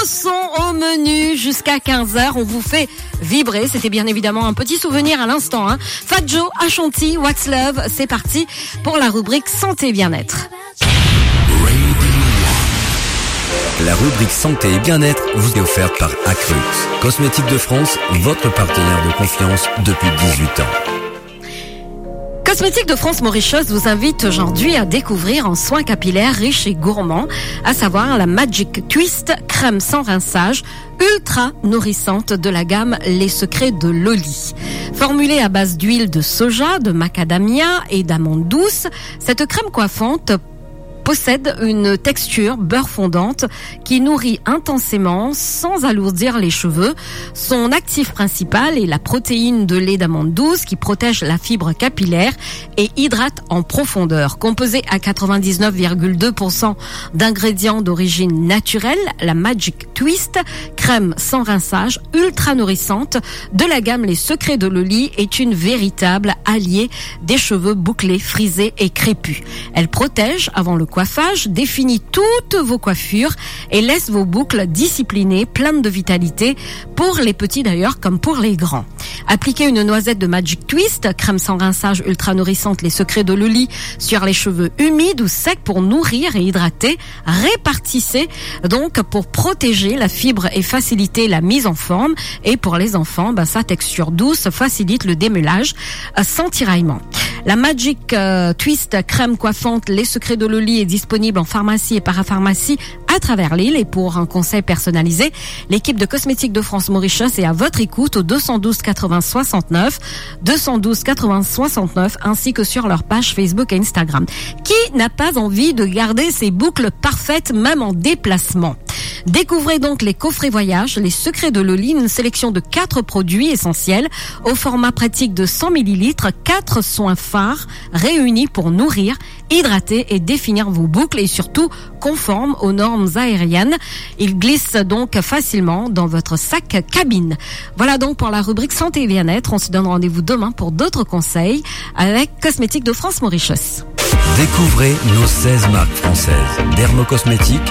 son au menu jusqu'à 15h. On vous fait vibrer. C'était bien évidemment un petit souvenir à l'instant. Fat Joe, Ashanti, What's Love. C'est parti pour la rubrique Santé et Bien-être. La rubrique Santé et Bien-être vous est offerte par Acrux, Cosmétiques de France, votre partenaire de confiance depuis 18 ans. Cosmétiques de France Mauritius vous invite aujourd'hui à découvrir un soin capillaire riche et gourmand, à savoir la Magic Twist, crème sans rinçage, ultra nourrissante de la gamme Les Secrets de Loli. Formulée à base d'huile de soja, de macadamia et d'amandes douces, cette crème coiffante possède une texture beurre fondante qui nourrit intensément sans alourdir les cheveux. Son actif principal est la protéine de lait d'amande douce qui protège la fibre capillaire et hydrate en profondeur. Composée à 99,2% d'ingrédients d'origine naturelle, la Magic Twist, crème sans rinçage, ultra nourrissante de la gamme Les Secrets de Loli, est une véritable alliée des cheveux bouclés, frisés et crépus. Elle protège avant le coiffage, définit toutes vos coiffures et laisse vos boucles disciplinées, pleines de vitalité, pour les petits d'ailleurs comme pour les grands. Appliquez une noisette de Magic Twist, crème sans rinçage ultra nourrissante Les Secrets de Loli, sur les cheveux humides ou secs pour nourrir et hydrater. Répartissez donc pour protéger la fibre et faciliter la mise en forme. Et pour les enfants, sa texture douce facilite le démêlage sans tiraillement. La Magic Twist crème coiffante Les Secrets de Loli est disponible en pharmacie et parapharmacie à travers l'île. Et pour un conseil personnalisé, l'équipe de Cosmétiques de France Mauritius est à votre écoute au 212 80 69, 212 80 69, ainsi que sur leur page Facebook et Instagram. Qui n'a pas envie de garder ses boucles parfaites même en déplacement? Découvrez donc les coffrets voyage, Les Secrets de Loli, une sélection de 4 produits essentiels au format pratique de 100 ml, 4 soins phares réunis pour nourrir, hydrater et définir vos boucles et surtout conformes aux normes aériennes. Ils glissent donc facilement dans votre sac cabine. Voilà donc pour la rubrique Santé et Bien-être. On se donne rendez-vous demain pour d'autres conseils avec Cosmétiques de France Mauritius. Découvrez nos 16 marques françaises. Dermocosmétiques,